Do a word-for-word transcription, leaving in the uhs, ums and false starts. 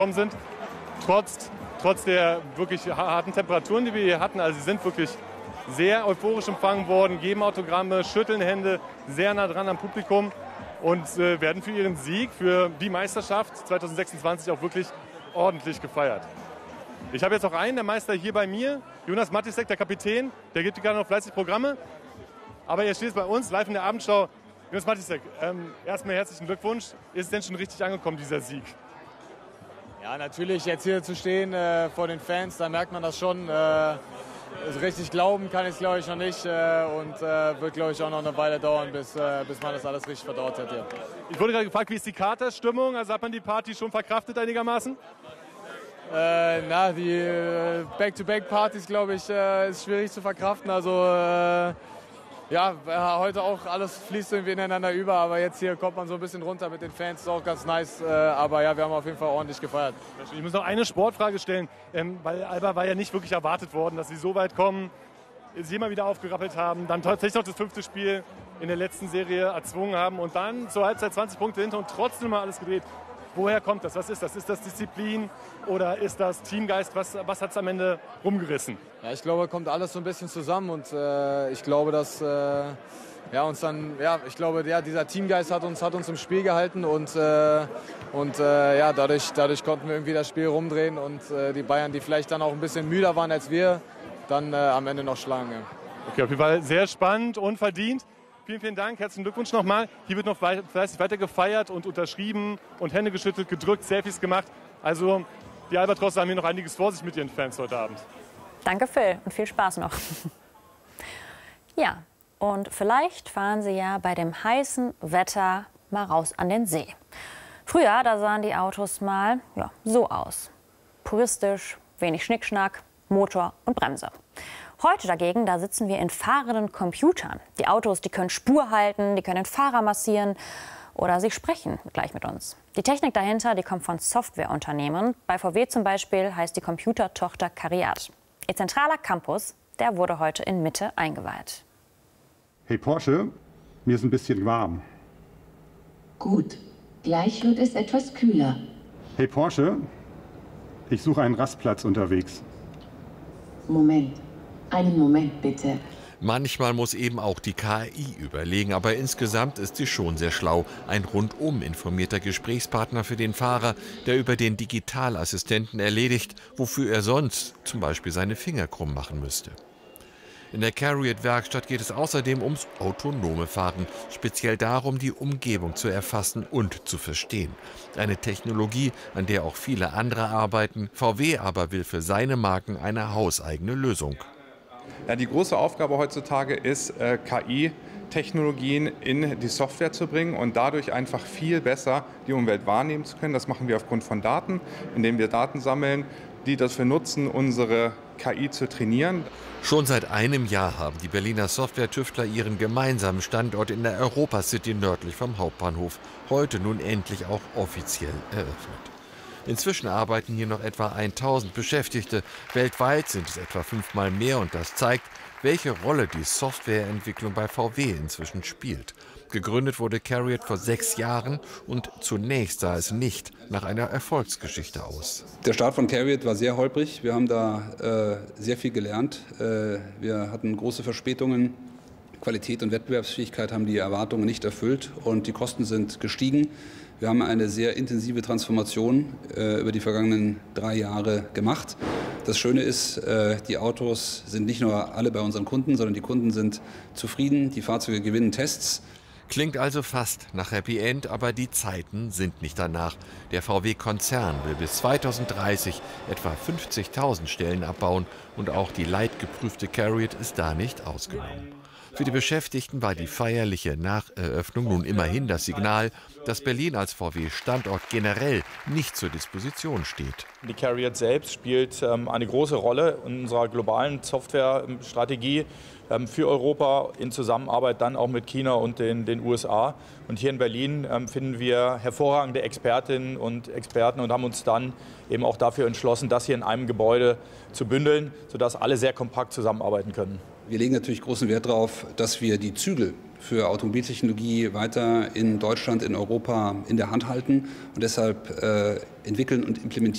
sind, trotz, trotz der wirklich harten Temperaturen, die wir hier hatten. Also sie sind wirklich sehr euphorisch empfangen worden, geben Autogramme, schütteln Hände, sehr nah dran am Publikum und äh, werden für ihren Sieg, für die Meisterschaft zweitausendsechsundzwanzig auch wirklich ordentlich gefeiert. Ich habe jetzt auch einen, der Meister hier bei mir, Jonas Matisek, der Kapitän, der gibt gerade noch fleißig Programme, aber er steht bei uns live in der Abendschau. Jonas Matisek, ähm, erstmal herzlichen Glückwunsch. Ist es denn schon richtig angekommen, dieser Sieg? Ja, natürlich, jetzt hier zu stehen äh, vor den Fans, da merkt man das schon. Äh, also richtig glauben kann ich es, glaube ich, noch nicht. Äh, und äh, wird, glaube ich, auch noch eine Weile dauern, bis, äh, bis man das alles richtig verdaut hat hier. Ich wurde gerade gefragt, wie ist die Katerstimmung? Also hat man die Party schon verkraftet einigermaßen? Äh, na, die äh, Back-to-Back-Partys, glaube ich, äh, ist schwierig zu verkraften. Also äh, ja, heute auch alles fließt irgendwie ineinander über, aber jetzt hier kommt man so ein bisschen runter mit den Fans, ist auch ganz nice. Äh, aber ja, wir haben auf jeden Fall ordentlich gefeiert. Ich muss noch eine Sportfrage stellen, ähm, weil Alba war ja nicht wirklich erwartet worden, dass sie so weit kommen, sie immer wieder aufgerappelt haben, dann tatsächlich noch das fünfte Spiel in der letzten Serie erzwungen haben und dann zur Halbzeit zwanzig Punkte hinter und trotzdem mal alles gedreht. Woher kommt das? Was ist das? Ist das Disziplin oder ist das Teamgeist? Was, was hat es am Ende rumgerissen? Ja, ich glaube, kommt alles so ein bisschen zusammen und äh, ich glaube, dass äh, ja, uns dann, ja, ich glaube, ja, dieser Teamgeist hat uns, hat uns im Spiel gehalten und, äh, und äh, ja, dadurch, dadurch konnten wir irgendwie das Spiel rumdrehen und äh, die Bayern, die vielleicht dann auch ein bisschen müder waren als wir, dann äh, am Ende noch schlagen. Ja. Okay, auf jeden Fall sehr spannend und verdient. Vielen, vielen Dank, herzlichen Glückwunsch nochmal. Hier wird noch fleißig weiter gefeiert und unterschrieben und Hände geschüttelt, gedrückt, Selfies gemacht. Also die Albatrosse haben hier noch einiges vor sich mit ihren Fans heute Abend. Danke, Phil, und viel Spaß noch. Ja, und vielleicht fahren Sie ja bei dem heißen Wetter mal raus an den See. Früher, da sahen die Autos mal ja, so aus. Puristisch, wenig Schnickschnack, Motor und Bremse. Heute dagegen, da sitzen wir in fahrenden Computern. Die Autos, die können Spur halten, die können den Fahrer massieren oder sie sprechen gleich mit uns. Die Technik dahinter, die kommt von Softwareunternehmen. Bei V W zum Beispiel heißt die Computertochter CARIAD. Ihr zentraler Campus, der wurde heute in Mitte eingeweiht. Hey Porsche, mir ist ein bisschen warm. Gut, gleich wird es etwas kühler. Hey Porsche, ich suche einen Rastplatz unterwegs. Moment. Einen Moment, bitte. Manchmal muss eben auch die K I überlegen, aber insgesamt ist sie schon sehr schlau. Ein rundum informierter Gesprächspartner für den Fahrer, der über den Digitalassistenten erledigt, wofür er sonst zum Beispiel seine Finger krumm machen müsste. In der CARIAD-Werkstatt geht es außerdem ums autonome Fahren, speziell darum, die Umgebung zu erfassen und zu verstehen. Eine Technologie, an der auch viele andere arbeiten. V W aber will für seine Marken eine hauseigene Lösung. Ja, die große Aufgabe heutzutage ist, äh, K I-Technologien in die Software zu bringen und dadurch einfach viel besser die Umwelt wahrnehmen zu können. Das machen wir aufgrund von Daten, indem wir Daten sammeln, die dafür nutzen, unsere K I zu trainieren. Schon seit einem Jahr haben die Berliner Software-Tüftler ihren gemeinsamen Standort in der Europa-City nördlich vom Hauptbahnhof heute nun endlich auch offiziell eröffnet. Inzwischen arbeiten hier noch etwa tausend Beschäftigte. Weltweit sind es etwa fünfmal mehr und das zeigt, welche Rolle die Softwareentwicklung bei V W inzwischen spielt. Gegründet wurde CARIAD vor sechs Jahren und zunächst sah es nicht nach einer Erfolgsgeschichte aus. Der Start von CARIAD war sehr holprig. Wir haben da äh, sehr viel gelernt. Äh, wir hatten große Verspätungen. Qualität und Wettbewerbsfähigkeit haben die Erwartungen nicht erfüllt und die Kosten sind gestiegen. Wir haben eine sehr intensive Transformation äh, über die vergangenen drei Jahre gemacht. Das Schöne ist, äh, die Autos sind nicht nur alle bei unseren Kunden, sondern die Kunden sind zufrieden, die Fahrzeuge gewinnen Tests. Klingt also fast nach Happy End, aber die Zeiten sind nicht danach. Der V W-Konzern will bis zweitausenddreißig etwa fünfzigtausend Stellen abbauen und auch die leidgeprüfte CARIAD ist da nicht ausgenommen. Für die Beschäftigten war die feierliche Nacheröffnung nun immerhin das Signal, dass Berlin als V W-Standort generell nicht zur Disposition steht. Die CARIAD selbst spielt ähm, eine große Rolle in unserer globalen Softwarestrategie ähm, für Europa in Zusammenarbeit dann auch mit China und den, den U S A. Und hier in Berlin ähm, finden wir hervorragende Expertinnen und Experten und haben uns dann eben auch dafür entschlossen, das hier in einem Gebäude zu bündeln, sodass alle sehr kompakt zusammenarbeiten können. Wir legen natürlich großen Wert darauf, dass wir die Zügel für Automobiltechnologie weiter in Deutschland, in Europa in der Hand halten und deshalb äh, entwickeln und implementieren